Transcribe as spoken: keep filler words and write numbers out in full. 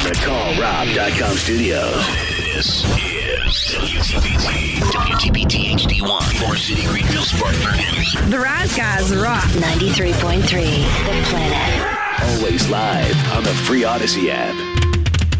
the Call Rob dot com studios. This is W T B T, W T B T H D one, Forest City, Greenville, Spartanburg. The Rise Guys rock. ninety-three point three, The Planet. Always live on the free Odyssey app.